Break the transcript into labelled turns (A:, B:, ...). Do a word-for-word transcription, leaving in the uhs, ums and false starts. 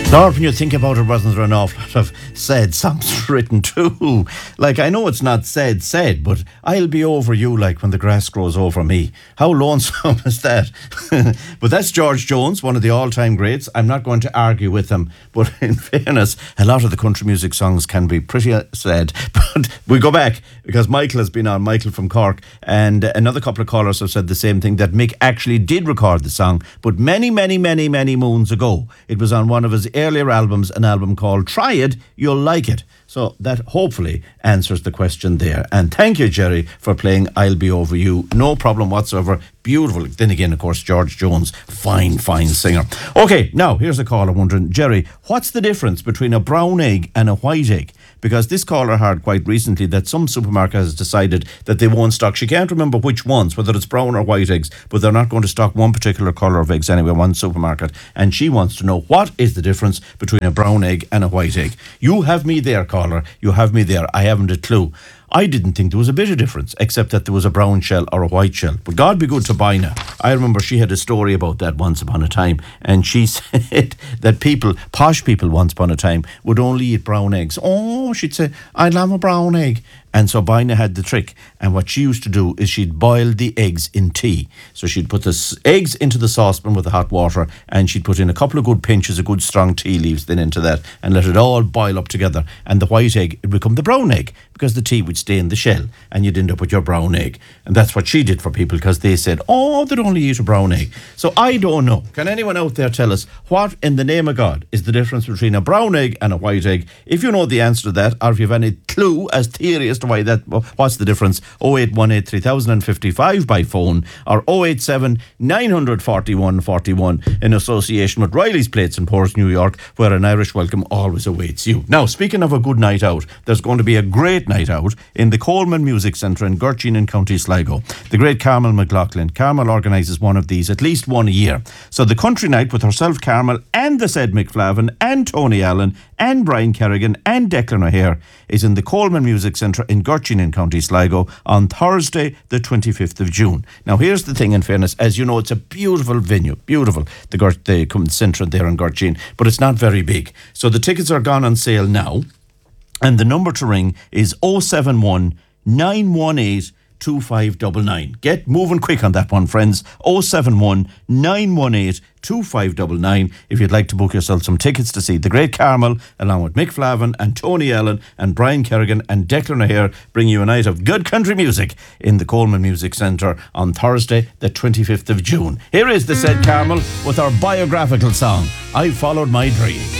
A: Lord, when you think about it, wasn't there an awful lot of sad songs written too? Like, I know it's not said, said, but I'll be over you like when the grass grows over me. How lonesome is that? But that's George Jones, one of the all-time greats. I'm not going to argue with him, but in fairness, a lot of the country music songs can be pretty sad. But we go back, because Michael has been on, Michael from Cork, and another couple of callers have said the same thing, that Mick actually did record the song, but many, many, many, many moons ago. It was on one of his earlier albums, an album called Try It, You'll Like It. So that hopefully answers the question there. And thank you, Jerry, for playing I'll Be Over You. No problem whatsoever. Beautiful. Then again, of course, George Jones, fine, fine singer. Okay, now here's a caller wondering, Jerry, what's the difference between a brown egg and a white egg? Because this caller heard quite recently that some supermarket has decided that they won't stock, she can't remember which ones, whether it's brown or white eggs, but they're not going to stock one particular colour of eggs anyway, one supermarket. And she wants to know, what is the difference between a brown egg and a white egg? You have me there, caller. You have me there. I haven't a clue. I didn't think there was a bit of difference, except that there was a brown shell or a white shell. But God be good to Bina. I remember she had a story about that once upon a time, and she said that people, posh people once upon a time, would only eat brown eggs. Oh, she'd say, I'd have a brown egg. And so Bina had the trick, and what she used to do is she'd boil the eggs in tea. So she'd put the s- eggs into the saucepan with the hot water, and she'd put in a couple of good pinches of good strong tea leaves then into that, and let it all boil up together. And the white egg would become the brown egg, because the tea would stay in the shell, and you'd end up with your brown egg. And that's what she did for people, because they said, oh, they'd only eat a brown egg. So I don't know. Can anyone out there tell us what, in the name of God, is the difference between a brown egg and a white egg? If you know the answer to that, or if you have any clue as theory as to why that, what's the difference, oh eight one eight, three thousand fifty-five by phone, or oh eight seven, nine four one, four one, in association with Riley's Plates in Port New York, where an Irish welcome always awaits you. Now, speaking of a good night out, there's going to be a great night out in the Coleman Music Centre in Gurchin in County Sligo. The great Carmel McLaughlin. Carmel organises one of these, at least one a year. So the country night with herself, Carmel, and the said McFlavin, and Tony Allen, and Brian Kerrigan, and Declan O'Hare is in the Coleman Music Centre in Gurchin in County Sligo on Thursday the twenty-fifth of June. Now here's the thing, in fairness, as you know, it's a beautiful venue, beautiful, the, Gur- the Centre there in Gurchin, but it's not very big. So the tickets are gone on sale now, and the number to ring is oh seven one, nine one eight, two five nine nine. Get moving quick on that one, friends. oh seven one, nine one eight, two five nine nine if you'd like to book yourself some tickets to see the great Carmel, along with Mick Flavin and Tony Allen and Brian Kerrigan and Declan O'Hare, bring you a night of good country music in the Coleman Music Centre on Thursday the twenty-fifth of June. Here is the said Carmel with our biographical song, I Followed My Dream.